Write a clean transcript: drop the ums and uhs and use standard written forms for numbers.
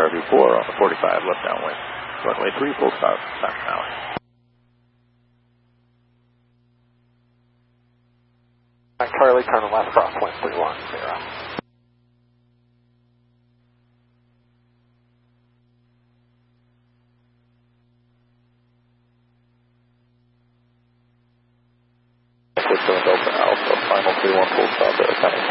RV4 on the 45 left downwind. Runway 3 full stop, time now. Charlie, turn left crosswind 310. Delta Alpha, final 31 full stop,